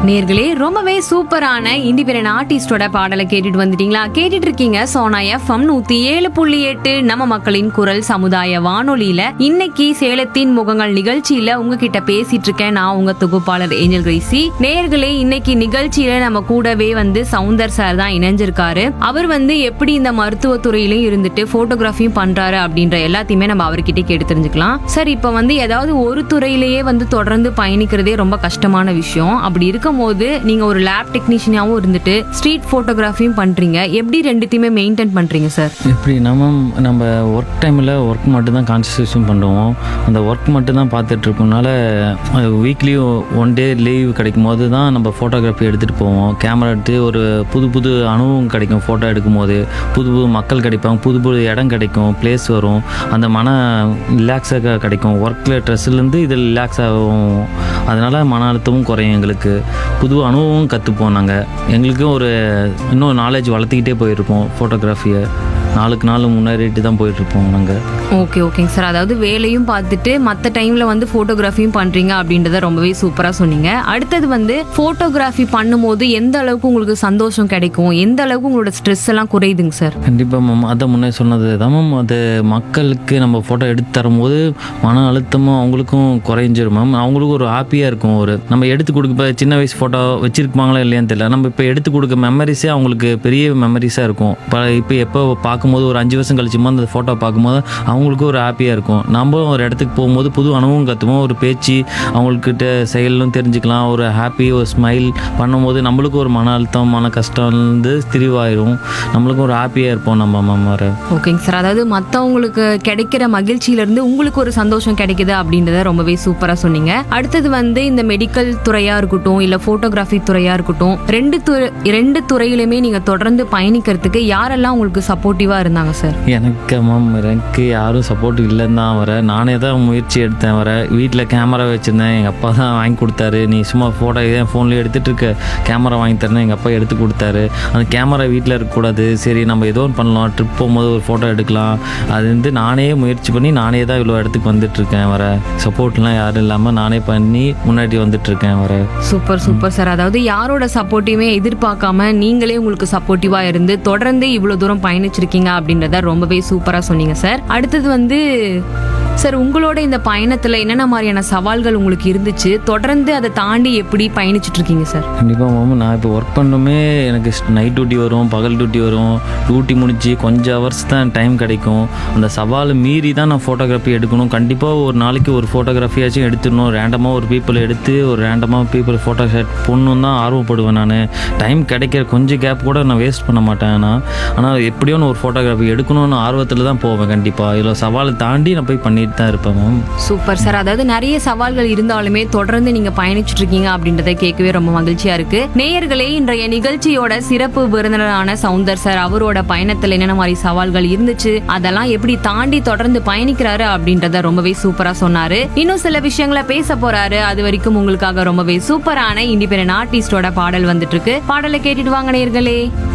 நேர்களே ரொம்பவே சூப்பரான இண்டிபெண்டன்ட் ஆர்டிஸ்டோட பாடலை கேட்டுட்டு வந்துட்டீங்களா? கேட்டுட்டு இருக்கீங்க சோனா FM 107.8 நம்ம மக்களின் குரல் சமுதாய வானொலியில. இன்னைக்கு சேலத்தின் முகங்கள் நிகழ்ச்சியில உங்ககிட்ட பேசிட்டு இருக்கேன் நான் உங்க தொகுப்பாளர் ஏஞ்சல் கிரேசி. நேர்களே இன்னைக்கு நிகழ்ச்சியில நம்ம கூடவே சவுந்தர் சார் தான் இணைஞ்சிருக்காரு. அவர் எப்படி இந்த மருத்துவத்துறையிலும் இருந்துட்டு போட்டோகிராஃபியும் பண்றாரு அப்படின்ற எல்லாத்தையுமே நம்ம அவர்கிட்ட கேட்டு தெரிஞ்சுக்கலாம். சார், இப்ப ஏதாவது ஒரு துறையிலேயே தொடர்ந்து பயணிக்கிறதே ரொம்ப கஷ்டமான விஷயம். அப்படி இருக்கும்போது நீங்க ஒரு லேப் டெக்னீஷியனாவும் இருந்துட்டு ஸ்ட்ரீட் போட்டோகிராஃபியும் பண்றீங்க. எப்படி ரெண்டுத்தையுமே மெயின்டைன் பண்றீங்க சார்? எப்படி நம்ம ஒர்க் டைமில் ஒர்க் மட்டும் தான் கான்சன்ட்ரேஷன் பண்ணுவோம். அந்த ஒர்க் மட்டும் தான் பார்த்துட்டு இருக்கனால வீக்லி ஒன் டே லீவ் கிடைக்கும் போது தான் நம்ம ஃபோட்டோகிராஃபி எடுத்துகிட்டு போவோம். கேமரா எடுத்து ஒரு புது புது அனுபவம் கிடைக்கும். ஃபோட்டோ எடுக்கும் போது புது புது மக்கள் கிடைப்பாங்க, புது புது இடம் கிடைக்கும், பிளேஸ் வரும். அந்த மன ரிலாக்ஸாக கிடைக்கும். ஒர்க்கில் ட்ரெஸ்ஸுலேருந்து இது ரிலாக்ஸ் ஆகும். அதனால் மன அழுத்தமும் குறையும். எங்களுக்கு புது அனுபவம் கற்றுப்போம். நாங்கள் எங்களுக்கும் இன்னும் நாலேஜ் வளர்த்துக்கிட்டே போயிருப்போம். ஃபோட்டோகிராஃபியை நாளுக்கு நாள் முன்னேறிட்டு தான் போயிட்டுருப்போம் நாங்கள். ஓகேங்க சார். அதாவது வேலையும் பார்த்துட்டு மற்ற டைமில் ஃபோட்டோகிராஃபியும் பண்ணுறீங்க அப்படின்றத ரொம்பவே சூப்பராக சொன்னீங்க. அடுத்தது ஃபோட்டோகிராஃபி பண்ணும்போது எந்த அளவுக்கு உங்களுக்கு சந்தோஷம் கிடைக்கும், எந்த அளவுக்கு உங்களோட ஸ்ட்ரெஸ் எல்லாம் குறையுதுங்க சார்? கண்டிப்பாக மேம், அதை முன்னே சொன்னது தான் மேம். அது மக்களுக்கு நம்ம ஃபோட்டோ எடுத்து தரும்போது மன அழுத்தமும் அவங்களுக்கும் குறைஞ்சிரும் மேம். அவங்களுக்கும் ஒரு ஹாப்பியாக இருக்கும். நம்ம எடுத்து கொடுக்க சின்ன வயசு ஃபோட்டோ வச்சுருப்பாங்களா இல்லையான்னு தெரியல. நம்ம இப்போ எடுத்து கொடுக்க மெமரிஸே அவங்களுக்கு பெரிய மெமரிஸாக இருக்கும். இப்போ எப்போ பார்க்கும்போது ஒரு 5 வருஷம் கழிச்சுமா அந்த ஃபோட்டோ பார்க்கும்போது அவங்களுக்கும் ஒரு ஹாப்பியாக இருக்கும். நம்ம ஒரு இடத்துக்கு போகும்போது புது அனுபவம் கற்றுவோம். ஒரு பேச்சு அவங்கக்கிட்ட செயலும் தெரிஞ்சுக்கலாம். ஒரு ஹாப்பி, ஒரு ஸ்மைல் பண்ணும்போது நம்மளுக்கும் ஒரு மன அழுத்தம், மன கஷ்டம் திரிவாயிரும். நம்மளுக்கும் ஒரு ஹாப்பியாக இருப்போம் நம்ம வர. ஓகேங்க சார். அதாவது மற்றவங்களுக்கு கிடைக்கிற மகிழ்ச்சியிலேருந்து உங்களுக்கு ஒரு சந்தோஷம் கிடைக்குது அப்படின்றத ரொம்பவே சூப்பராக சொன்னீங்க. அடுத்தது இந்த மெடிக்கல் துறையாக இருக்கட்டும், இல்லை ஃபோட்டோகிராஃபி துறையாக இருக்கட்டும், ரெண்டு துறையிலுமே நீங்கள் தொடர்ந்து பயணிக்கிறதுக்கு யாரெல்லாம் உங்களுக்கு சப்போர்ட்டிவாக இருந்தாங்க சார்? எனக்கு யாரும் சப்போர்ட் இல்லைன்னு தான் நானே தான் முயற்சி எடுத்தேன். வீட்டில் கேமரா வச்சுருந்தேன். எங்கள் அப்பா தான் வாங்கி கொடுத்தாரு. நீ சும்மா ஃபோட்டோ ஃபோன்லேயே எடுத்துகிட்டு இருக்க, கேமரா வாங்கி தரேன் எங்கள் அப்பா எடுத்து கொடுத்தாரு. அந்த கேமரா வீட்டில் இருக்கக்கூடாது. சரி, நம்ம ஏதோ ஒன்று பண்ணலாம், ட்ரிப் போகும்போது ஒரு ஃபோட்டோ எடுக்கலாம். அது நானே முயற்சி பண்ணி நானே தான் இவ்வளோ இடத்துக்கு வந்துட்டுருக்கேன். சப்போர்ட்லாம் யாரும் இல்லாமல் நானே பண்ணி முன்னாடி வந்துட்டுருக்கேன். Super sir. அதாவது யாரோட சப்போர்ட்டையுமே எதிர்பார்க்காம நீங்களே உங்களுக்கு சப்போர்ட்டிவாக இருந்து தொடர்ந்து இவ்வளோ தூரம் பயணிச்சிருக்கீங்க அப்படின்றத ரொம்பவே சூப்பராக சொன்னீங்க சார். அடுத்தது சார், உங்களோட இந்த பயணத்தில் என்னென்ன மாதிரியான சவால்கள் உங்களுக்கு இருந்துச்சு? தொடர்ந்து அதை தாண்டி எப்படி பயணிச்சுட்டு இருக்கீங்க சார்? கண்டிப்பாக மேம், நான் இப்போ ஒர்க் பண்ணுமே எனக்கு நைட் டியூட்டி வரும், பகல் டியூட்டி வரும். டியூட்டி முடிச்சு கொஞ்சம் ஹவர்ஸ் தான் டைம் கிடைக்கும். அந்த சவால் மீறி தான் நான் ஃபோட்டோகிராஃபி எடுக்கணும். கண்டிப்பாக ஒரு நாளைக்கு ஒரு ஃபோட்டோகிராஃபியாச்சும் எடுத்துடணும். ரேண்டமாக ஒரு பீப்புளை எடுத்து ஒரு ரேண்டமாக பீப்புள் ஃபோட்டோ ஷூட் பண்ணணும் தான் ஆர்வப்படுவேன். நான் டைம் கிடைக்கிற கொஞ்சம் கேப் கூட நான் வேஸ்ட் பண்ண மாட்டேன். ஆனால் எப்படியோ ஒரு ஃபோட்டோகிராஃபி எடுக்கணும்னு ஆர்வத்தில் தான் போவேன். கண்டிப்பாக இவ்வளோ சவாலை தாண்டி நான் போய் பண்ணிட்டு தான் இருப்பேன் மேம். Super sir. அதாவது நிறைய சவால்கள் இருந்தாலுமே தொடர்ந்து நீங்க பயணிச்சுட்டு இருக்கீங்க அப்படின்றத கேட்கவே ரொம்ப மகிழ்ச்சியா இருக்கு. நேயர்களே, இன்றைய நிகழ்ச்சியோட சிறப்பு விருந்தினரான சவுந்தர் சார் அவரோட பயணத்துல என்னென்ன மாதிரி சவால்கள் இருந்துச்சு, அதெல்லாம் எப்படி தாண்டி தொடர்ந்து பயணிக்கிறாரு அப்படின்றத ரொம்பவே சூப்பரா சொன்னாரு. இன்னும் சில விஷயங்களை பேச போறாரு. அது வரைக்கும் உங்களுக்காக ரொம்பவே சூப்பரான இண்டிபெண்டன்ட் ஆர்டிஸ்டோட பாடல் வந்துட்டு இருக்கு. பாடலை கேட்டுட்டு வாங்க நேயர்களே.